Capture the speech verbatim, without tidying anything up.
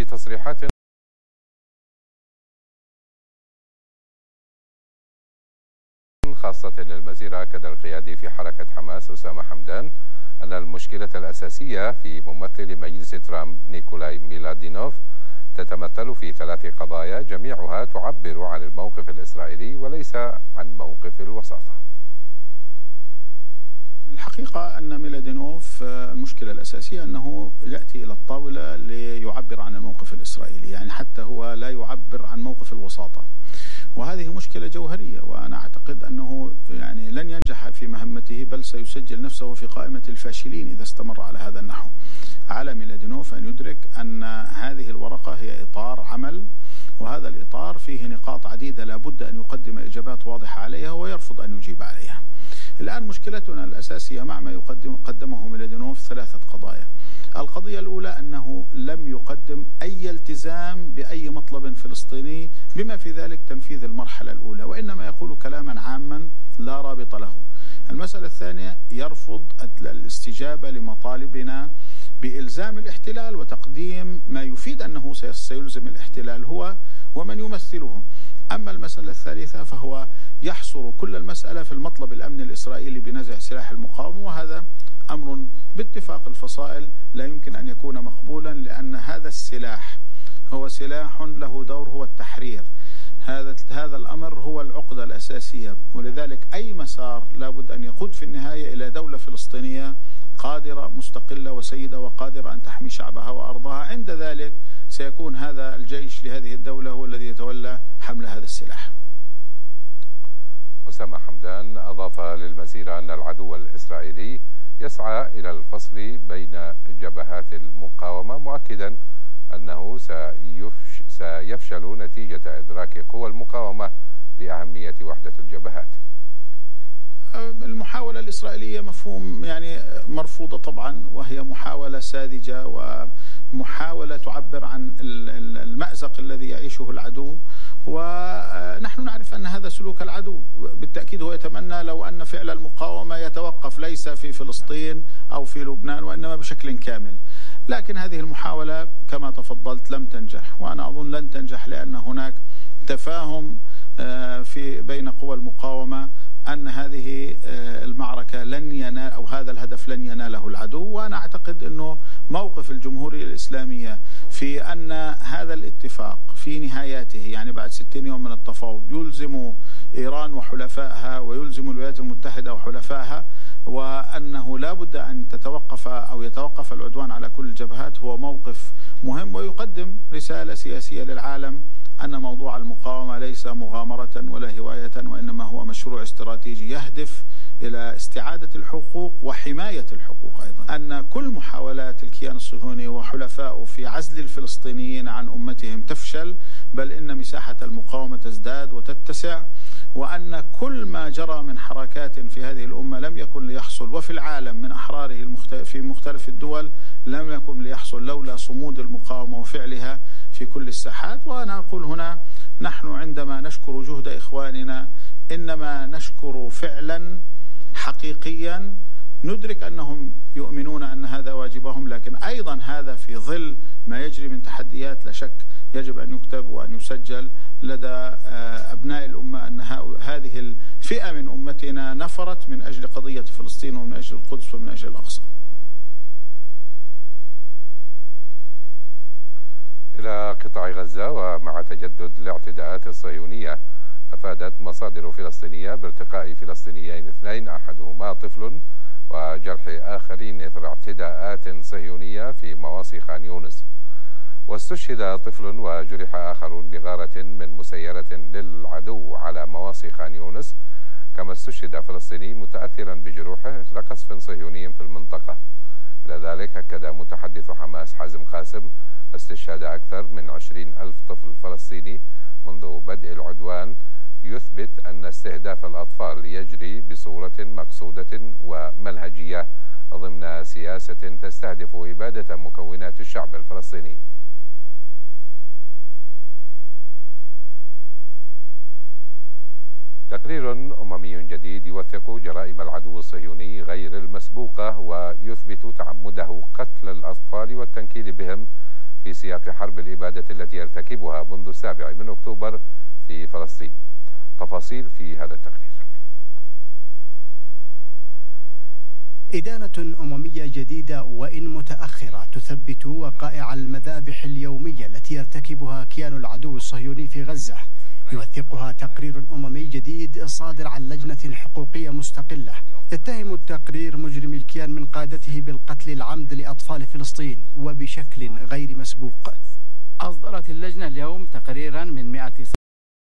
تصريحات خاصة للمسيرة، أكد القيادي في حركة حماس أسامة حمدان أن المشكلة الأساسية في ممثل مجلس ترامب نيكولاي ميلادينوف تتمثل في ثلاث قضايا جميعها تعبر عن الموقف الإسرائيلي وليس عن موقف الوساطة. الحقيقة أن ميلادينوف المشكلة الأساسية أنه يأتي إلى الطاولة ليعبر عن الموقف الإسرائيلي، يعني حتى هو لا يعبر عن موقف الوساطة، وهذه مشكلة جوهرية. وأنا أعتقد أنه يعني لن ينجح في مهمته، بل سيسجل نفسه في قائمة الفاشلين إذا استمر على هذا النحو. على ميلادينوف أن يدرك أن هذه الورقة هي إطار عمل، وهذا الإطار فيه نقاط عديدة لا بد أن يقدم إجابات واضحة عليها ويرفض أن يجيب عليها. الآن مشكلتنا الأساسية مع ما يقدم قدمه ميلادينوف ثلاثة قضايا. القضية الأولى أنه لم يقدم أي التزام بأي مطلب فلسطيني بما في ذلك تنفيذ المرحلة الأولى، وإنما يقول كلاما عاما لا رابط له. المسألة الثانية يرفض الاستجابة لمطالبنا بإلزام الاحتلال وتقديم ما يفيد أنه سيلزم الاحتلال هو ومن يمثله. أما المسألة الثالثة فهو يحصر كل المسألة في المطلب الأمني الإسرائيلي بنزع سلاح المقاومة، وهذا أمر باتفاق الفصائل لا يمكن أن يكون مقبولا، لأن هذا السلاح هو سلاح له دور هو التحرير. هذا هذا الأمر هو العقدة الأساسية، ولذلك أي مسار لابد أن يقود في النهاية إلى دولة فلسطينية قادرة مستقلة وسيدة وقادرة أن تحمي شعبها وأرضها. عند ذلك سيكون هذا الجيش لهذه الدولة هو الذي يتولى حمل هذا السلاح. أسامة حمدان أضاف للمسيرة أن العدو الإسرائيلي يسعى إلى الفصل بين جبهات المقاومة، مؤكدا أنه سيفش سيفشل نتيجة إدراك قوى المقاومة لأهمية وحدة الجبهات. المحاولة الإسرائيلية مفهوم يعني مرفوضة طبعا، وهي محاولة ساذجة ومحاولة تعبر عن المأزق الذي يعيشه العدو، ونحن نعرف أن هذا سلوك العدو. بالتأكيد هو يتمنى لو أن فعل المقاومة يتوقف ليس في فلسطين أو في لبنان وإنما بشكل كامل، لكن هذه المحاولة كما تفضلت لم تنجح، وأنا أظن لن تنجح لأن هناك تفاهم في بين قوى المقاومة أن هذه المعركة لن ينال أو هذا الهدف لن يناله العدو. وأنا أعتقد أنه موقف الجمهورية الإسلامية في أن هذا الاتفاق في نهاياته يعني بعد ستين يوم من التفاوض يلزم إيران وحلفائها ويلزم الولايات المتحدة وحلفائها، وأنه لا بد أن تتوقف أو يتوقف العدوان على كل الجبهات، هو موقف مهم ويقدم رسالة سياسية للعالم أن موضوع المقاومة ليس مغامرة ولا هواية، وإنما هو مشروع استراتيجي يهدف إلى استعادة الحقوق وحماية الحقوق أيضا. أن كل محاولات الكيان الصهيوني وحلفائه في عزل الفلسطينيين عن أمتهم تفشل، بل إن مساحة المقاومة تزداد وتتسع، وأن كل ما جرى من حركات في هذه الأمة لم يكن ليحصل وفي العالم من أحراره في مختلف الدول لم يكن ليحصل لولا صمود المقاومة وفعلها في كل الساحات. وأنا أقول هنا نحن عندما نشكر جهد إخواننا إنما نشكر فعلا حقيقيا ندرك أنهم يؤمنون أن هذا واجبهم، لكن أيضا هذا في ظل ما يجري من تحديات لا شك يجب أن يكتب وأن يسجل لدى أبناء الأمة أن هذه الفئة من أمتنا نفرت من أجل قضية فلسطين ومن أجل القدس ومن أجل الأقصى. إلى قطاع غزة، ومع تجدد الاعتداءات الصهيونية أفادت مصادر فلسطينية بارتقاء فلسطينيين اثنين أحدهما طفل وجرح آخرين إثر اعتداءات صهيونية في مواصي خان يونس. واستشهد طفل وجرح آخرون بغارة من مسيرة للعدو على مواصي خان يونس، كما استشهد فلسطيني متأثرا بجروحه إثر قصف صهيوني في المنطقة. إلى ذلك أكد متحدث حماس حازم قاسم استشهاد أكثر من عشرين ألف طفل فلسطيني منذ بدء العدوان، يثبت أن استهداف الأطفال يجري بصورة مقصودة ومنهجية ضمن سياسة تستهدف إبادة مكونات الشعب الفلسطيني. تقرير أممي جديد يوثق جرائم العدو الصهيوني غير المسبوقة ويثبت تعمده قتل الأطفال والتنكيل بهم في سياق حرب الإبادة التي يرتكبها منذ السابع من أكتوبر في فلسطين. تفاصيل في هذا التقرير. إدانة أممية جديدة وإن متأخرة تثبت وقائع المذابح اليومية التي يرتكبها كيان العدو الصهيوني في غزة، يوثقها تقرير أممي جديد صادر عن لجنة حقوقية مستقلة. يتهم التقرير مجرمي الكيان من قادته بالقتل العمد لأطفال فلسطين وبشكل غير مسبوق. أصدرت اللجنة اليوم تقريرا من مئة